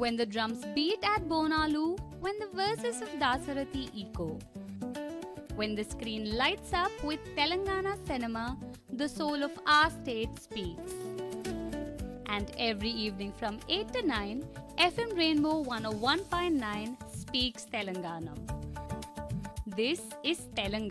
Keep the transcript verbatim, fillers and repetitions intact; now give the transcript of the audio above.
when the drums beat at Bonalu, when the verses of Dasarathi echo, when the screen lights up with Telangana cinema, the soul of our state speaks. And every evening from eight to nine, F M Rainbow one oh one point nine speaks Telangana. This is Telangana.